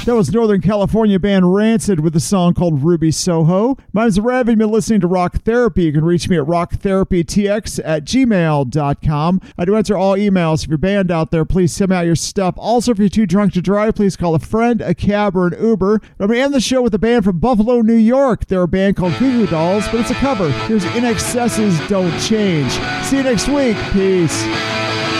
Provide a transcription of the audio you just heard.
That was Northern California band Rancid with a song called Ruby Soho. My name's Rev, and you've been listening to Rock Therapy. You can reach me at rocktherapytx@gmail.com. I do answer all emails. If you're band out there, please send me out your stuff. Also, if you're too drunk to drive, please call a friend, a cab, or an Uber. I'm going to end the show with a band from Buffalo, New York. They're a band called Goo Goo Dolls, but it's a cover. Here's INXS's Don't Change. See you next week. Peace.